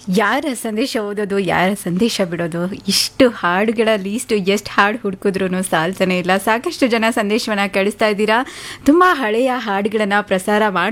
ಯಾರ ಸಂದೇಶ ಓದೋದು, ಯಾರ ಸಂದೇಶ ಬಿಡೋದು, ಇಷ್ಟು ಹಾಡುಗಳ ಲೀಸ್ಟು ಎಷ್ಟು ಹಾಡು ಹುಡುಕಿದ್ರೂ ಸಾಲ್ತಾನೆ ಇಲ್ಲ. ಸಾಕಷ್ಟು ಜನ ಸಂದೇಶವನ್ನು ಕಳಿಸ್ತಾ ಇದ್ದೀರಾ. ತುಂಬ ಹಳೆಯ ಹಾಡುಗಳನ್ನು ಪ್ರಸಾರ